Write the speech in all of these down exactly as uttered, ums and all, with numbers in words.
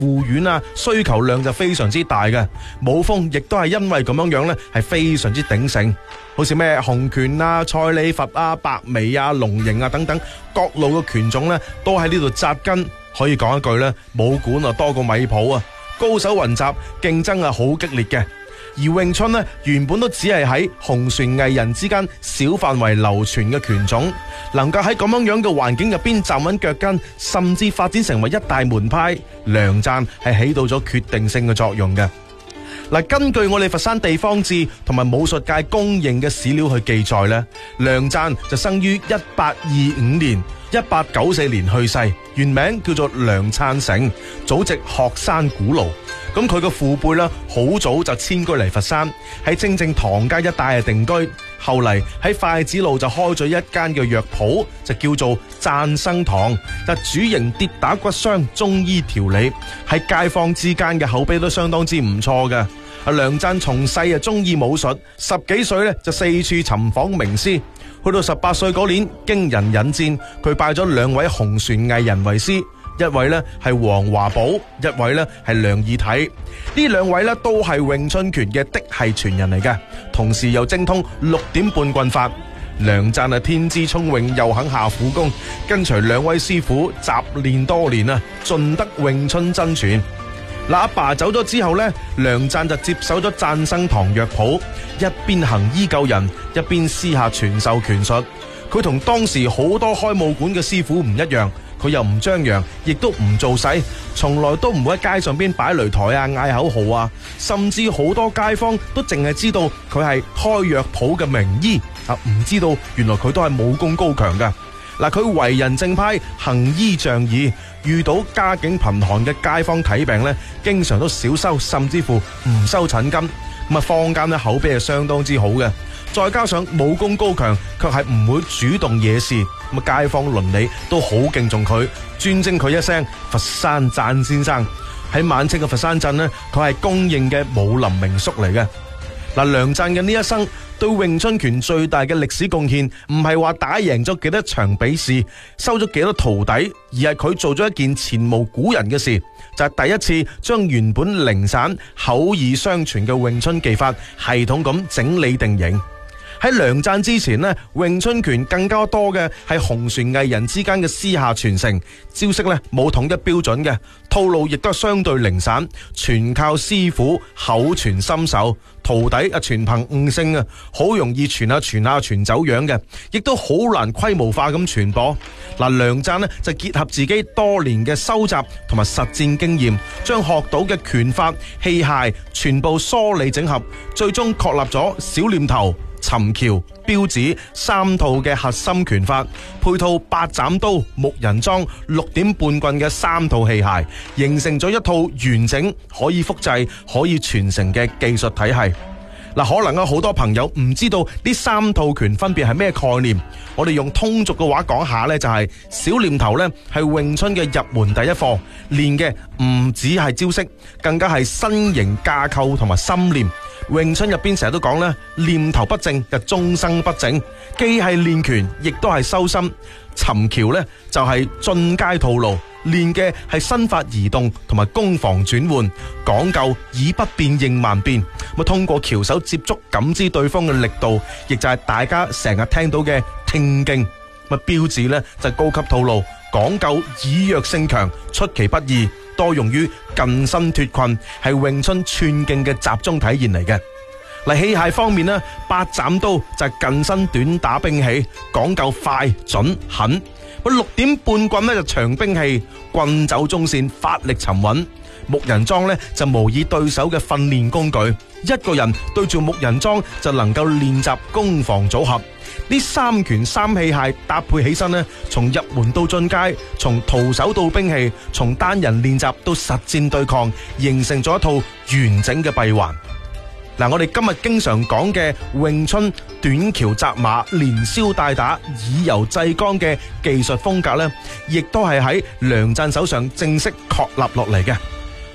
護院啊，需求量就非常之大嘅。武鋒亦都係因為咁樣樣咧，係非常之鼎盛。好似咩洪拳啊、蔡李佛啊、白眉啊、龍形啊等等各路嘅拳種咧，都喺呢度紮根。可以講一句咧，武館啊多過米鋪啊，高手雲集，競爭啊好激烈嘅。而詠春呢，原本都只係喺洪船藝人之間小範圍流傳嘅拳種，能夠喺咁樣樣嘅環境入邊站穩腳跟，甚至發展成為一大門派，梁贊係起到咗決定性嘅作用嘅。嗱，根據我哋佛山地方志同埋武術界公認嘅史料去記載呢，梁贊就生於一八二五年，一八九四年去世，原名叫做梁粲成，祖籍鶴山古爐。咁佢嘅父輩啦，好早就遷居嚟佛山，喺清正堂街一帶係定居。後嚟喺筷子路就開咗一間嘅藥鋪，就叫做贊生堂，就主營跌打骨傷、中醫調理，喺街坊之間嘅口碑都相當之唔錯嘅。阿梁贊從細啊中意武術，十幾歲咧就四處尋訪名師。去到十八歲嗰年，經人引薦，佢拜咗兩位洪船藝人為師。一位呢係黃華寶，一位呢係梁義體。呢兩位呢都係詠春拳嘅嫡系傳人嚟嘅，同時又精通六點半棍法。梁贊啊天資聰穎，又肯下苦功，跟隨兩位師傅習練多年啊，盡得詠春真傳。嗱，阿爸走咗之後呢，梁贊就接手咗贊生堂藥鋪，一邊行醫救人，一邊私下傳授拳術。佢同當時好多開武館嘅師傅唔一樣。佢又唔張揚，亦都唔做勢，從來都唔會喺街上邊擺擂台啊、嗌口號啊，甚至好多街坊都淨係知道佢係開藥鋪嘅名醫啊，唔知道原來佢都係武功高強噶。嗱，佢為人正派，行醫仗義，遇到家境貧寒嘅街坊睇病呢，經常都少收，甚至乎唔收診金。咁啊，坊間咧口碑係相當之好嘅。再加上武功高強，卻係唔會主動惹事，咁街坊鄰里都好敬重佢，尊稱佢一聲佛山贊先生。喺晚清嘅佛山鎮呢，佢係公認嘅武林名宿嚟嘅。嗱，梁贊嘅呢一生對詠春拳最大嘅歷史貢獻，唔係話打贏咗幾多場比試，收咗幾多徒弟，而係佢做咗一件前無古人嘅事，就係第一次將原本零散口耳相傳嘅詠春技法系統咁整理定型。喺梁贊之前呢，詠春拳更加多嘅係洪船藝人之間嘅私下傳承，招式呢冇統一標準嘅，套路亦都係相對零散，全靠師傅口傳心授，徒弟啊全憑悟性啊，好容易傳下傳下傳走樣嘅，亦都好難規模化咁傳播。嗱，梁贊呢就結合自己多年嘅收集同埋實戰經驗，將學到嘅拳法器械全部梳理整合，最終確立咗小念頭、尋橋、標指三套嘅核心拳法，配套八斬刀、木人樁、六點半棍嘅三套器械，形成咗一套完整可以複製、可以傳承嘅技術體系。嗱，可能有好多朋友唔知道呢三套拳分別係咩概念，我哋用通俗嘅話講下呢，就係小念頭呢係詠春嘅入門第一課，練嘅唔只係招式，更加係身形架構同埋心念。詠春入邊成日都講咧，念頭不正就終生不正，既係練拳，亦都係修心。尋橋呢就係進階套路，練嘅係身法移動同埋攻防轉換，講究以不變應萬變。咁通過橋手接觸感知對方嘅力度，亦就係大家成日聽到嘅聽勁。咁標指呢就係高級套路，講究以弱勝強，出其不意，多用於近身脫困，係詠春寸勁嘅集中體現嚟嘅。嗱，器械方面呢，八斬刀就係近身短打兵器，講究快準狠。六點半棍呢就長兵器，棍走中線，發力沉穩。木人樁呢就模擬對手嘅訓練工具，一個人對住木人樁就能夠練習攻防組合。呢三拳三器械搭配起身呢，從入門到進階，從徒手到兵器，從單人練習到實戰對抗，形成咗一套完整嘅閉環。嗱，我哋今日經常講嘅詠春短橋扎馬、連消帶打、以柔制剛嘅技術風格呢，亦都係喺梁贊手上正式確立落嚟嘅。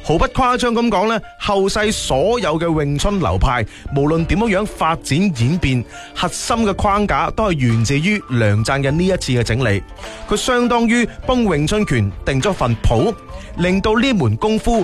毫不誇張咁講咧，後世所有嘅詠春流派，無論點樣樣發展演變，核心嘅框架都係源自於梁贊嘅呢一次嘅整理。佢相當於幫詠春拳定咗份譜，令到呢門功夫